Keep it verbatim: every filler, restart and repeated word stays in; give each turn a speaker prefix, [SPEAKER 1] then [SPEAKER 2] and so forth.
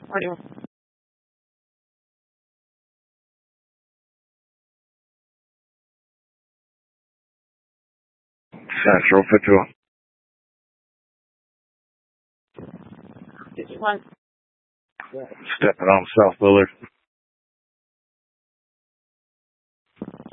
[SPEAKER 1] Audio.
[SPEAKER 2] Central Patrol.
[SPEAKER 1] It's one.
[SPEAKER 2] Stepping on South Bullard.